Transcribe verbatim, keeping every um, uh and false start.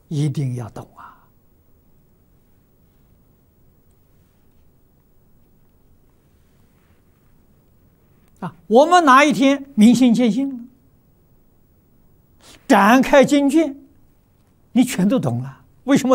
一定要懂啊！啊，我们哪一天明心见性了，展开经卷，你全都懂了。为什么